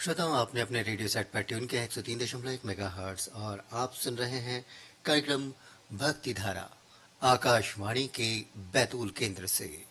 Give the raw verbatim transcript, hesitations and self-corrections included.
श्रोताओं, आपने अपने रेडियो सेट पर ट्यून किया एक सौ तीन दशमलव एक मेगा हर्ट्स और आप सुन रहे हैं कार्यक्रम भक्ति धारा आकाशवाणी के बैतूल केंद्र से।